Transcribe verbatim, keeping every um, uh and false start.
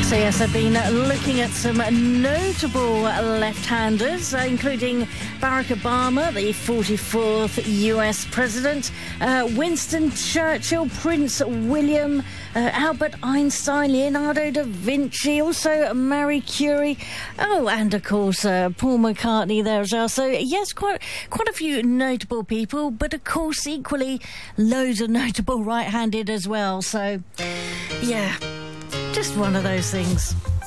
So yes, I've been looking at some notable left-handers, uh, including Barack Obama, the forty-fourth U S president, uh, Winston Churchill, Prince William, uh, Albert Einstein, Leonardo da Vinci, also Marie Curie, oh, and of course uh, Paul McCartney there as well. So yes, quite quite a few notable people, but of course equally loads of notable right-handed as well. So yeah. Just one of those things.